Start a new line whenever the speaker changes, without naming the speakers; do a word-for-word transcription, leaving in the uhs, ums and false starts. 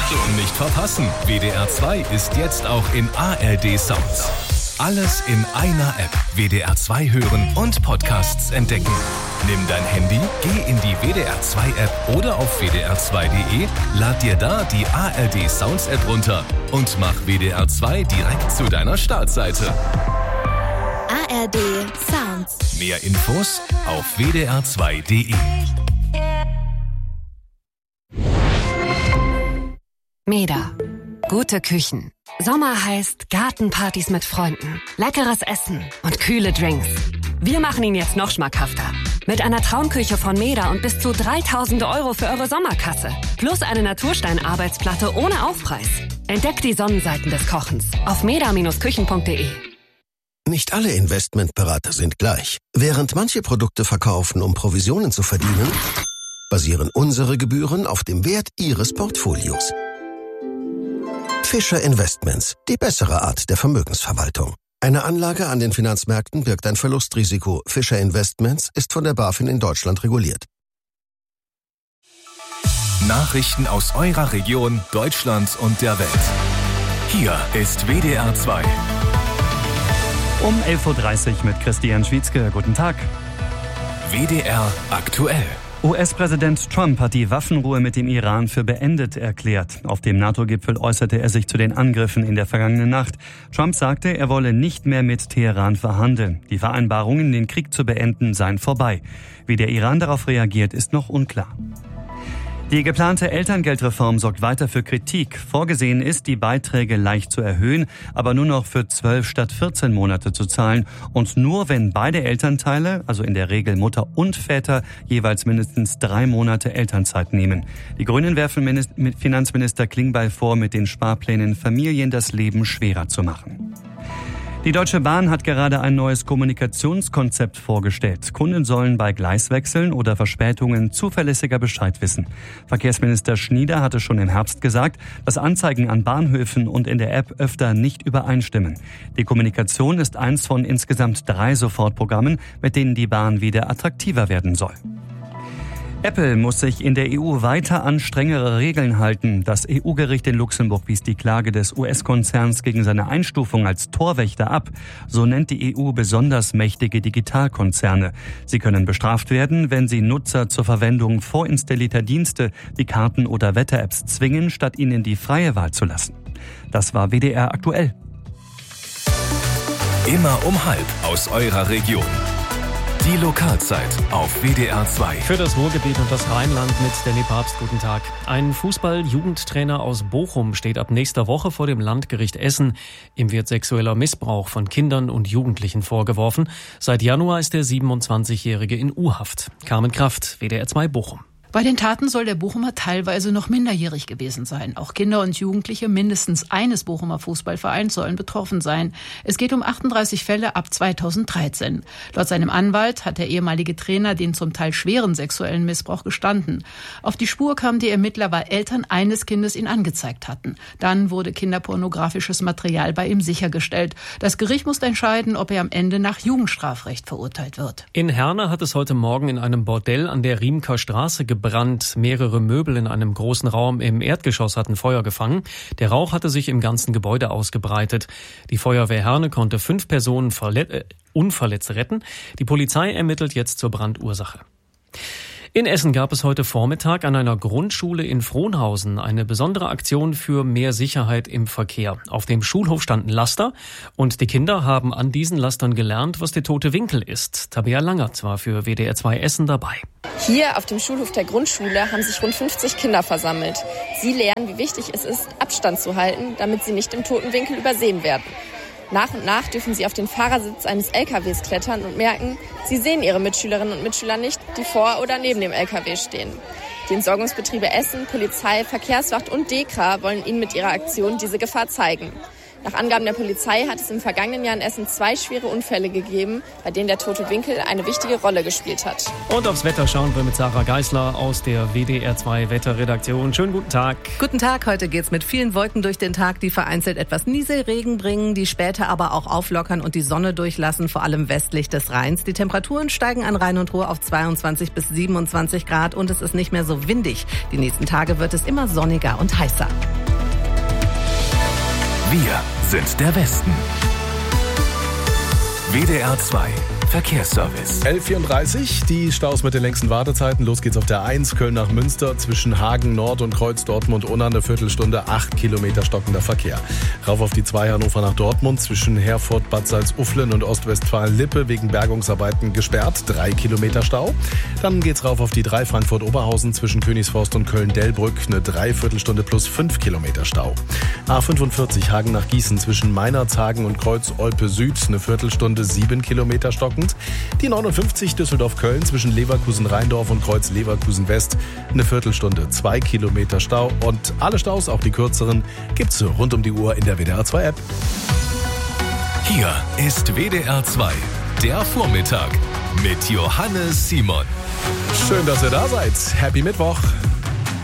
Nicht verpassen, W D R zwei ist jetzt auch in A R D Sounds. Alles in einer App. W D R zwei hören und Podcasts entdecken. Nimm dein Handy, geh in die W D R zwei App oder auf w d r zwei punkt d e, lad dir da die A R D Sounds App runter und mach W D R zwei direkt zu deiner Startseite.
A R D Sounds.
Mehr Infos auf w d r zwei punkt d e.
Meda. Gute Küchen. Sommer heißt Gartenpartys mit Freunden, leckeres Essen und kühle Drinks. Wir machen ihn jetzt noch schmackhafter. Mit einer Traumküche von Meda und bis zu dreitausend Euro für eure Sommerkasse. Plus eine Naturstein-Arbeitsplatte ohne Aufpreis. Entdeckt die Sonnenseiten des Kochens auf meda Bindestrich küchen punkt d e.
Nicht alle Investmentberater sind gleich. Während manche Produkte verkaufen, um Provisionen zu verdienen, basieren unsere Gebühren auf dem Wert Ihres Portfolios. Fischer Investments, die bessere Art der Vermögensverwaltung. Eine Anlage an den Finanzmärkten birgt ein Verlustrisiko. Fischer Investments ist von der BaFin in Deutschland reguliert.
Nachrichten aus eurer Region, Deutschland und der Welt. Hier ist W D R zwei.
Um elf Uhr dreißig mit Christian Schwietzke. Guten Tag.
W D R aktuell.
U S-Präsident Trump hat die Waffenruhe mit dem Iran für beendet erklärt. Auf dem NATO-Gipfel äußerte er sich zu den Angriffen in der vergangenen Nacht. Trump sagte, er wolle nicht mehr mit Teheran verhandeln. Die Vereinbarungen, den Krieg zu beenden, seien vorbei. Wie der Iran darauf reagiert, ist noch unklar. Die geplante Elterngeldreform sorgt weiter für Kritik. Vorgesehen ist, die Beiträge leicht zu erhöhen, aber nur noch für zwölf statt vierzehn Monate zu zahlen. Und nur wenn beide Elternteile, also in der Regel Mutter und Väter, jeweils mindestens drei Monate Elternzeit nehmen. Die Grünen werfen Finanzminister Klingbeil vor, mit den Sparplänen Familien das Leben schwerer zu machen. Die Deutsche Bahn hat gerade ein neues Kommunikationskonzept vorgestellt. Kunden sollen bei Gleiswechseln oder Verspätungen zuverlässiger Bescheid wissen. Verkehrsminister Schnieder hatte schon im Herbst gesagt, dass Anzeigen an Bahnhöfen und in der App öfter nicht übereinstimmen. Die Kommunikation ist eins von insgesamt drei Sofortprogrammen, mit denen die Bahn wieder attraktiver werden soll. Apple muss sich in der E U weiter an strengere Regeln halten. Das E U-Gericht in Luxemburg wies die Klage des U S-Konzerns gegen seine Einstufung als Torwächter ab. So nennt die E U besonders mächtige Digitalkonzerne. Sie können bestraft werden, wenn sie Nutzer zur Verwendung vorinstallierter Dienste wie Karten- oder Wetter-Apps zwingen, statt ihnen die freie Wahl zu lassen. Das war W D R aktuell.
Immer um halb aus eurer Region. Die Lokalzeit auf W D R zwei.
Für das Ruhrgebiet und das Rheinland mit Danny Papst. Guten Tag. Ein Fußball-Jugendtrainer aus Bochum steht ab nächster Woche vor dem Landgericht Essen. Ihm wird sexueller Missbrauch von Kindern und Jugendlichen vorgeworfen. Seit Januar ist der siebenundzwanzigjährige in U-Haft. Carmen Kraft, W D R zwei Bochum.
Bei den Taten soll der Bochumer teilweise noch minderjährig gewesen sein. Auch Kinder und Jugendliche mindestens eines Bochumer Fußballvereins sollen betroffen sein. Es geht um achtunddreißig Fälle ab zweitausenddreizehn. Laut seinem Anwalt hat der ehemalige Trainer den zum Teil schweren sexuellen Missbrauch gestanden. Auf die Spur kamen die Ermittler, weil Eltern eines Kindes ihn angezeigt hatten. Dann wurde kinderpornografisches Material bei ihm sichergestellt. Das Gericht muss entscheiden, ob er am Ende nach Jugendstrafrecht verurteilt wird.
In Herne hat es heute Morgen in einem Bordell an der Riemker Straße gebrannt. Mehrere Möbel in einem großen Raum im Erdgeschoss hatten Feuer gefangen. Der Rauch hatte sich im ganzen Gebäude ausgebreitet. Die Feuerwehr Herne konnte fünf Personen verlet- äh, unverletzt retten. Die Polizei ermittelt jetzt zur Brandursache. In Essen gab es heute Vormittag an einer Grundschule in Frohnhausen eine besondere Aktion für mehr Sicherheit im Verkehr. Auf dem Schulhof standen Laster und die Kinder haben an diesen Lastern gelernt, was der tote Winkel ist. Tabea Langert war für W D R zwei Essen dabei.
Hier auf dem Schulhof der Grundschule haben sich rund fünfzig Kinder versammelt. Sie lernen, wie wichtig es ist, Abstand zu halten, damit sie nicht im toten Winkel übersehen werden. Nach und nach dürfen sie auf den Fahrersitz eines L K Ws klettern und merken, sie sehen ihre Mitschülerinnen und Mitschüler nicht, die vor oder neben dem L K W stehen. Die Entsorgungsbetriebe Essen, Polizei, Verkehrswacht und DEKRA wollen ihnen mit ihrer Aktion diese Gefahr zeigen. Nach Angaben der Polizei hat es im vergangenen Jahr in Essen zwei schwere Unfälle gegeben, bei denen der tote Winkel eine wichtige Rolle gespielt hat.
Und aufs Wetter schauen wir mit Sarah Geisler aus der W D R zwei Wetterredaktion. Schönen guten Tag.
Guten Tag, heute geht's mit vielen Wolken durch den Tag, die vereinzelt etwas Nieselregen bringen, die später aber auch auflockern und die Sonne durchlassen, vor allem westlich des Rheins. Die Temperaturen steigen an Rhein und Ruhr auf zweiundzwanzig bis siebenundzwanzig Grad und es ist nicht mehr so windig. Die nächsten Tage wird es immer sonniger und heißer.
Wir sind der Westen. W D R zwei Verkehrsservice.
elf Uhr vierunddreißig, die Staus mit den längsten Wartezeiten. Los geht's auf der eins, Köln nach Münster, zwischen Hagen Nord und Kreuz Dortmund-Unna eine Viertelstunde, acht Kilometer stockender Verkehr. Rauf auf die zwei, Hannover nach Dortmund, zwischen Herford, Bad Salzuflen und Ostwestfalen-Lippe wegen Bergungsarbeiten gesperrt, drei Kilometer Stau. Dann geht's rauf auf die drei, Frankfurt-Oberhausen, zwischen Königsforst und Köln-Dellbrück, eine Dreiviertelstunde plus fünf Kilometer Stau. A fünfundvierzig, Hagen nach Gießen, zwischen Meinerzhagen und Kreuz-Olpe-Süd, eine Viertelstunde, sieben Kilometer stockend. Die neunundfünfzig Düsseldorf-Köln zwischen Leverkusen-Rheindorf und Kreuz-Leverkusen-West eine Viertelstunde, zwei Kilometer Stau. Und alle Staus, auch die kürzeren, gibt's rund um die Uhr in der W D R zwei App.
Hier ist W D R zwei, der Vormittag mit Johannes Simon.
Schön, dass ihr da seid. Happy Mittwoch.